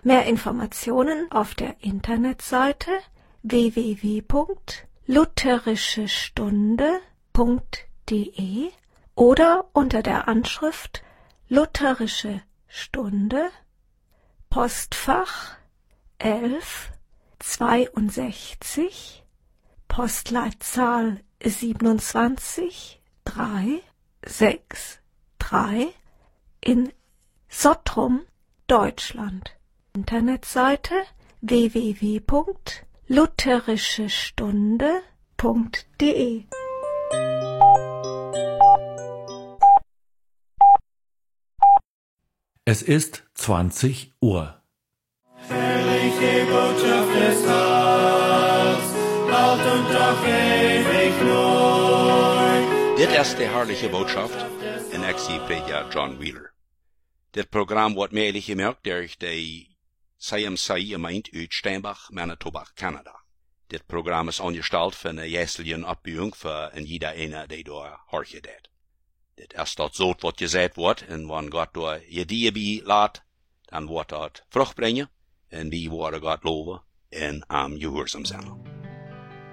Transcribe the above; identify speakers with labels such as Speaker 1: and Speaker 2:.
Speaker 1: Mehr Informationen auf der Internetseite www.lutherischestunde.de oder unter der Anschrift Lutherische Stunde, Postfach 1162, Postleitzahl 27363 in Sottrum, Deutschland. Internetseite www.lutherischestunde.de.
Speaker 2: Es ist 20 Uhr.
Speaker 3: Herrliche Botschaft des Heils, laut und doch ewig neu.
Speaker 4: Dit is de herrliche Botschaft en ik zie prediker John Wheeler. Dit programma wordt mede gemaakt door de CMC gemeente uit Steinbach, Manitoba, Canada. Dit programma is ongesteld van een geestelijke opbouwing voor en jeder ene die door horje deed. Dit is dat zout wat gezegd wordt en wanneer God door je die bij laat, dan wordt dat vrucht brengen en wie worden God loven en am gehoorzaam zijn.